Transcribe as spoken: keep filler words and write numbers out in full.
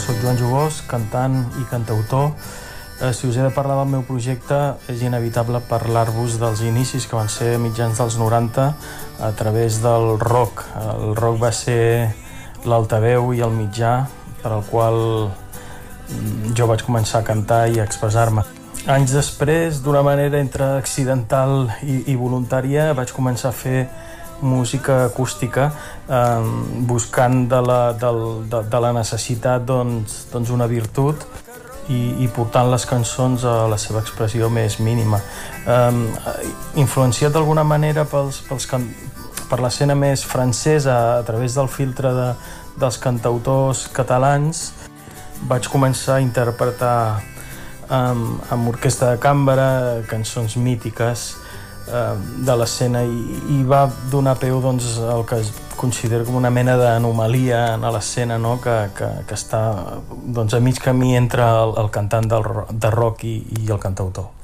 soc Joan Jugós, cantant i cantautor. Eh, si us he de parlar del meu projecte, és inevitable parlar-vos dels inicis que van ser mitjans dels noranta a través del rock. El rock va ser l'altaveu i el mitjà per al qual jo vaig començar a cantar i a expressar-me. Anys després, d'una manera entre accidental i, i voluntària, vaig començar a fer música acústica, eh, buscant de la, del, de, de la necessitat doncs, doncs una virtut i, i portant les cançons a la seva expressió més mínima. Eh, influenciat d'alguna manera pels, pels can... per l'escena més francesa a través del filtre de, dels cantautors catalans, vaig començar a interpretar amb, amb orquestra de cambra cançons mítiques eh, de l'escena i, i va donar peu doncs, al que es considera com una mena d'anomalia a l'escena, no? que, que, que està doncs, a mig camí entre el, el cantant del, de rock i, i el cantautor.